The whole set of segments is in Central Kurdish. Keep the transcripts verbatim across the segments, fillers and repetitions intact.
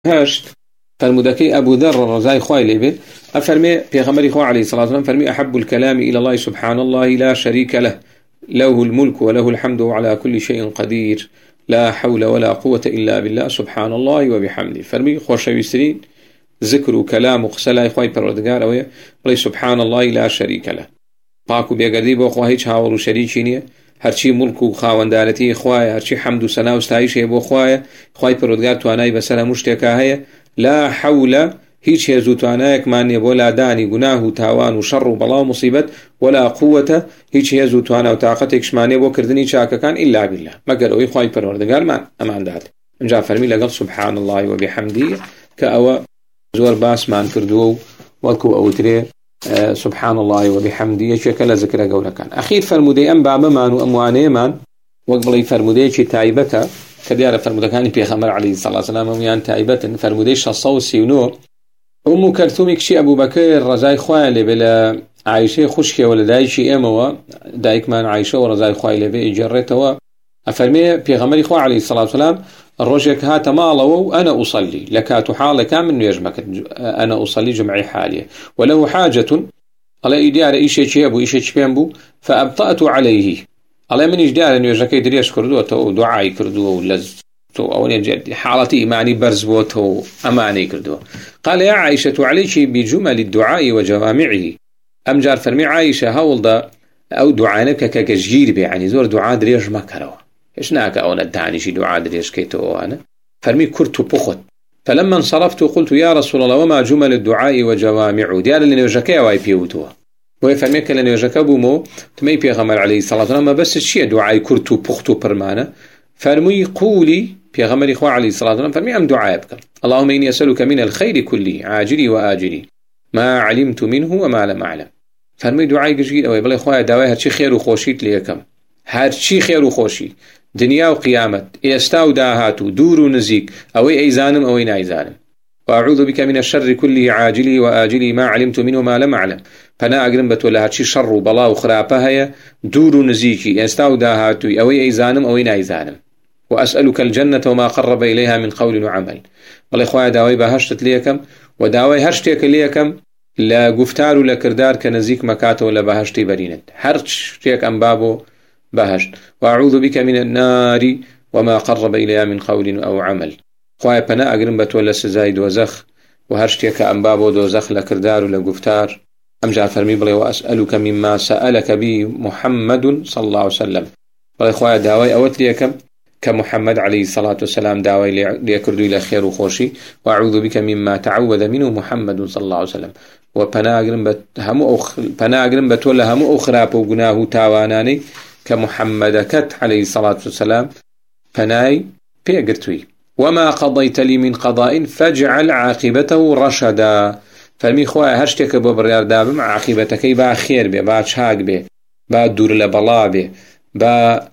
هشت فرمودكي أبو ذر رضاي خوي لبن أفرمي بيغمري خو عليه الصلاة والسلام فرمي أحب الكلام إلى الله سبحان الله لا شريك له له الملك وله الحمد على كل شيء قدير لا حول ولا قوة إلا بالله سبحان الله وبحمده فرمي خوش يسرين ذكر كلام وقسلا خوي پروردگار أوي بلي سبحان الله لا شريك له باكو بيقدي بو خو هيچ هاولو شريكينيه هرچی ملک و خاوندارەتی خوایە هەرچی حەمد و سەنا و ستایش هەیە بۆ خوایە خوای پەروەردگار توانای بەسەر هەموو شتێکا هەیە لا حول هیچ هێز و توانایەکمان نییە بۆ لادانی گوناه و تاوان و شەڕ و بەڵا و مصیبەت ولا قووەتە هیچ هێز و توانا و تااقەتێکشمان نییە بۆ کردنی چاکەکان ئیلا بالله مەگەر ئەوەی خوای پەروەردگارمان ئەمان دات ئەمجا فەرمی لەگەڵ سبحان الله وبحمده کە ئەوە زۆر باسمان کردووە و وەکو ئەوترێ سبحان الله وبحمده يشك لا ذكر قولا كان أخير فرمودي أم بابمان وأمواني من وقبلي فرمودي شي تايبته كديار فرمودي كان في خمر عليه الصلاة والسلام ويان تايبة فرمودي شصوصي ونور أم كلثوم شي أبو بكر رزاي خوالي بلا عايشة خشكي ولا دايشي أموا دايك من عايشة ورزاي خوالي بي جرته أفرمي في خمر خو عليه الصلاة والسلام الرجك هات ماله وأنا أصلي لكات حالة كامل إنه يجمك أنا أصلي جمعي حالية وله حاجة على إدارة إيشة شيبو إيشة شبينبو فأبطأت عليه على من إجدار إنه يجمك يدريش كردوه دعائي كردوه ولز أو حالتي إيماني برزبوته أماني كردوه قال يا عائشة عليك بجمل الدعاء وجوامعه أم جار فرمي عائشة هولدا أو دعانك كجير بي يعني زور دعاء دريش مكروه إيش ناك أو ندعني شي دعاء دريش كيتو أنا فرمي كرت بخت فلما انصرفت قلت يا رسول الله وما جمل الدعاء وجوامعه ديال اللي نوجكا واي بيوتوها ويفهمك اللي نوجكا بومو تمي بيغمر عليه الصلاة والسلام ما بس شي دعاء كرت بخت برمانة فرمي قولي بيغمر إخوة عليه الصلاة والسلام فرمي أم دعاء بك اللهم إني أسألك من الخير كله عاجلي وآجلي ما علمت منه وما لم أعلم فرمي دعاء جيد أو يبلي إخوة دعاء هرشي خير وخوشيت ليكم هرشي خير وخوشي دنيا وقيامت إستاو داهاتو دور نزيك أوي أي زانم أوي ناي زانم وأعوذ بك من الشر كله عاجلي وآجلي ما علمت منه ما لم أعلم فنا أقرم بتولا هاتشي شر وبلا وخرابة هيا دور نزيكي إستاو داهاتو أوي أي زانم أوي ناي زانم وأسألك الجنة وما قرب إليها من قول وعمل والله إخوة داوي بهشتت ليكم وداوي هشتك ليكم لا قفتار ولا كردار كنزيك مكاتو ولا بهشتي برينت هرشتك أم بابو بهشت وأعوذ بك من النار وما قرب إليها من قول أو عمل خواهي بنا أقرم بتولا سزايد وزخ وهرشتك أنباب ودوزخ لكردار ولقفتار أم جاء فرمي بلي وأسألك مما سألك به محمد صلى الله عليه وسلم بلي خواهي داوي أوت ليكم كمحمد عليه الصلاة والسلام داوي ليكردوا إلى خير وخوشي وأعوذ بك مما تعوذ منه محمد صلى الله عليه وسلم وبنا أقرم بت هم أخ بنا أقرم بتولا هم أخراب وجناه تاواناني كمحمد كت عليه الصلاة والسلام فناي بيقرتوي وما قضيت لي من قضاء فاجعل عاقبته رشدا فمي خواه هشتك ببريار دابم عاقبتك با خير بي با شاق بي با دور لبلا بي با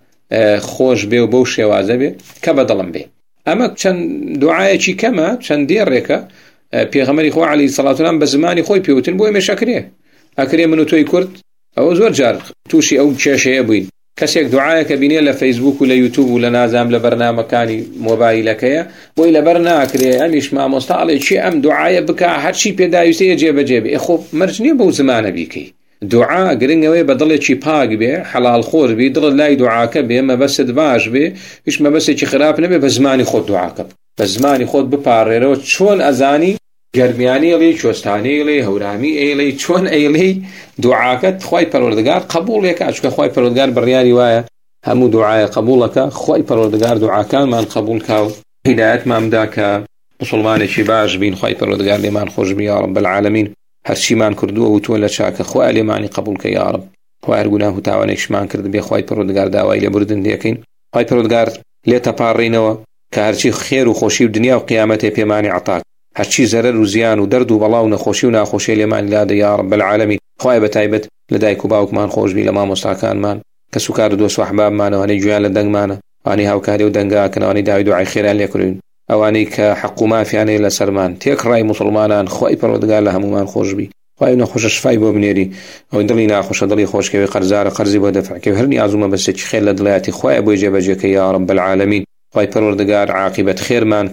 خوش بي وبو شوازه بي كبدلم بي اما چند دعاية كما چند دير ريكا بيغمري خواه عليه الصلاة والسلام بزماني خوي بيوتن بوي مشاكريه اكريه منو توي كرد او زور جار توشي او تشاشي ابوين كسيك دعايك بيني لا فيسبوك ولا يوتيوب ولا نازم لبرنامج كاني موبايلك يا ولا برنامج كري امش ما مستعلي شيء ام دعايه بك هر شيء بيدا يسي جيب جيب اخو مرجني بو زمان بيكي دعاء قرنوي بدل شي باق به حلال خور بي دل لا دعاك به ما بس دباش به ايش ما بس شي خراب نبي بزماني خود دعاك بزماني خود بباريرو شلون اذاني گرمیانی لی چوستانی لی هورامی لی چون ایلی دعاکت خوای پروردگار قبول یک چون خوای پروردگار بریاری وای همو دعای قبولک خوای پروردگار دعاکان من قبول کاو هدایت مام داک مسلمان شی باش بین خوای پروردگار لیمان خوش بی یا رب العالمین هر چی من کردو او تو ولا شاک خوای لیمانی قبول ک یا رب خوای گناه تاوانش من کرد بی خوای پروردگار داوای لی بردن دیکین خوای پروردگار لی تپارینو که هر چی خیر و خوشی و دنیا و قیامت پیمانی عطاک هرچی ضرر و زیان و درد و بلا و نخوشی و ناخوشی لیمان لاده یا رب العالمین خوای بتایبت لدایک و باوک من خوش بی لما مستاکان من کسوکار دوست و احباب من و هنی جویان لدنگ من وانی هاوکاری و دنگا کن وانی داوی دعای خیران لیکرین اوانی که حق ما فی عنی لسرمان تیک رای مسلمانان خوای پروردگار لهمو من خوش بی خوای نخوش شفای بو بنیری او دلی ناخوش دلی خوش که قرضار قرضی بو دفع که هر نیازم بس چ خیر لدلایتی خوای بو جبجه که یا رب العالمین خوای پروردگار عاقبت خیر مان کی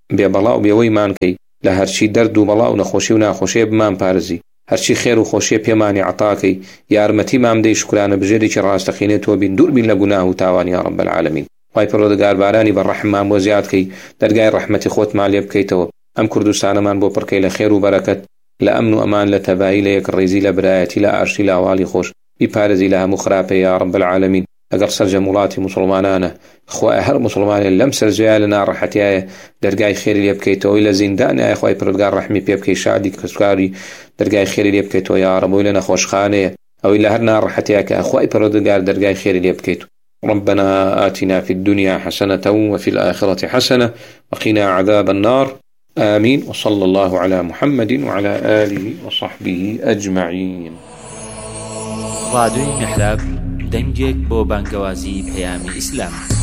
بێبەڵاو بێەوەیمان کەی لە هەرچی دەرد و بەڵاو نەخۆشی و ناخۆشیە بمان پارێزی هەرچی خێر و خۆشیە پێمانی عەتاکەی یارمەتی مام دەی شکرانە بژێرێکی ڕاستەقینێت تۆ بین دوور بین لە گوناه و تاوان یا رب العالمین وای پەروەردگار بارانی بەڕەحممان بۆ زیادکەی دەرگای ڕەحمەتی خۆتمان لێ بکەیتەوە ئەم کوردستانەمان بۆ پڕکەی لە خێر و بەرەکەت لە ئەمن و ئەمان لە تەبایی لە یەکڕێزی لە برایەتی لە ئاشتی لە ئاواڵی خۆش بیپارێزی لە هەموو خراپە یا رب العالمین ئەگەر سەرجە وڵاتی مسلمانانە خوای هەر مسلمانێ لەم سەرجەیە لە ناڕەحەتیایە دەرگای خێری لێ بکەیتەوەی لە زیندانایە خوای پەروەردگار ڕەحمی پێ بکەی شادی کەسکاری دەرگای خێری لێ بکەیتەوە یا رب لە نەخۆشخانەیە ئەوەی لە هەر ناڕەحەتیە کە خوای پەروەردگار دەرگای خێری لێ بکەیت ربنا آتنا في الدنيا حسنة وفي الآخرة حسنة وقنا عذاب النار آمين وصلى الله على محمد وعلى آله وصحبه أجمعين. راديو محراب دەنگێک بۆ بانگەوازی پەیامی ئیسلام.